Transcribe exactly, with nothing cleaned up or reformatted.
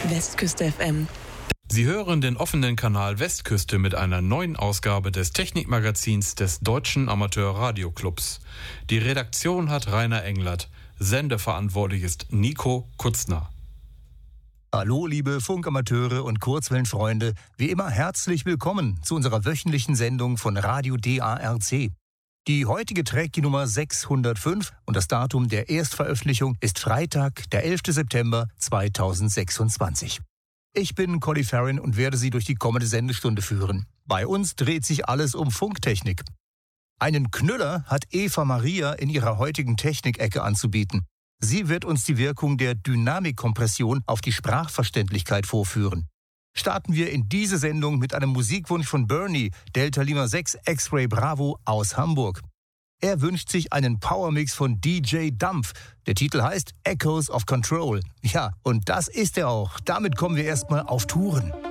Westküste F M. Sie hören den offenen Kanal Westküste mit einer neuen Ausgabe des Technikmagazins des Deutschen Amateur-Radioclubs. Die Redaktion hat Rainer Englert. Sendeverantwortlich ist Nico Kutzner. Hallo liebe Funkamateure und Kurzwellenfreunde, wie immer herzlich willkommen zu unserer wöchentlichen Sendung von Radio D A R C. Die heutige trägt die Nummer sechshundertfünf und das Datum der Erstveröffentlichung ist Freitag, der elfter September zweitausendsechsundzwanzig. Ich bin Colly Farrin und werde Sie durch die kommende Sendestunde führen. Bei uns dreht sich alles um Funktechnik. Einen Knüller hat Eva Maria in ihrer heutigen Technikecke anzubieten. Sie wird uns die Wirkung der Dynamikkompression auf die Sprachverständlichkeit vorführen. Starten wir in diese Sendung mit einem Musikwunsch von Bernie, Delta Lima sechs X-Ray Bravo aus Hamburg. Er wünscht sich einen Powermix von D J Dampf. Der Titel heißt Echoes of Control. Ja, und das ist er auch. Damit kommen wir erstmal auf Touren.